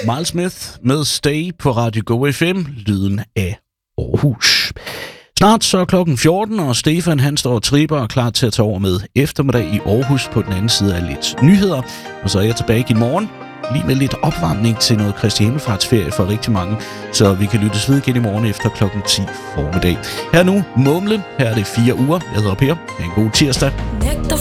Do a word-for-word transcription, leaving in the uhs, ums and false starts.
Miles Smith med Stay på Radio Go F M, lyden af Aarhus. Snart så er klokken fjorten, og Stefan han står og tripper og klar til at tage over med eftermiddag i Aarhus på den anden side af lidt nyheder. Og så er jeg tilbage i morgen, lige med lidt opvarmning til noget Kristi Himmelfartsferie for rigtig mange, så vi kan lyttes ved igen i morgen efter klokken ti formiddag. Her nu Mumle, her er det fire uger. Jeg hedder Per. Ha' en god tirsdag.